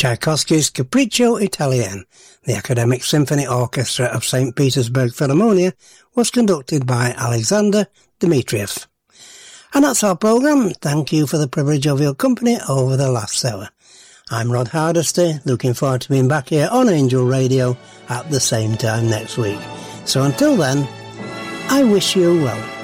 Tchaikovsky's Capriccio Italien, the Academic Symphony Orchestra of St. Petersburg Philharmonia, was conducted by Alexander Dmitriev. And that's our programme. Thank you for the privilege of your company over the last hour. I'm Rod Hardesty, looking forward to being back here on Angel Radio at the same time next week. So until then, I wish you well.